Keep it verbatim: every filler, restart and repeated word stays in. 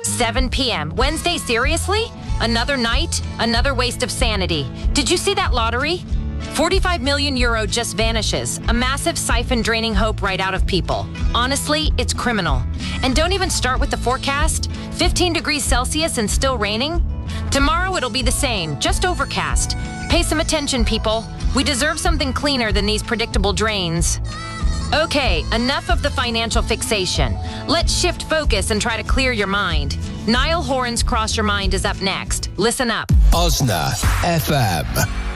seven p.m. Wednesday, seriously? Another night? Another waste of sanity. Did you see that lottery? forty-five million euro just vanishes. A massive siphon draining hope right out of people. Honestly, it's criminal. And don't even start with the forecast. fifteen degrees Celsius and still raining? Tomorrow it'll be the same, just overcast. Pay some attention, people. We deserve something cleaner than these predictable drains. Okay, enough of the financial fixation. Let's shift focus and try to clear your mind. Niall Horan's Cross Your Mind is up next. Listen up. Osna F M.